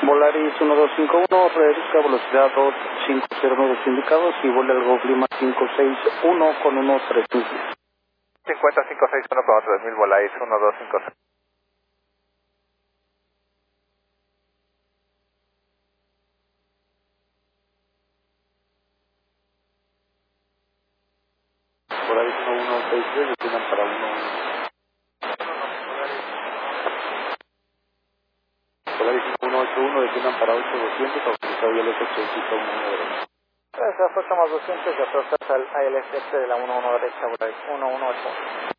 Volaris 1251, reduzca velocidad 2509 indicados y vuela al Golf Lima 561 con 13000. 50561 con 3000, Volaris 1256. Volaris 1163, destinan para 1. Volaris 181, destinan para 8200, autorizado ya les exercita 11 derecha. Gracias, Fox más 200 y atrás al ALSF de la 11 derecha, Volaris 118.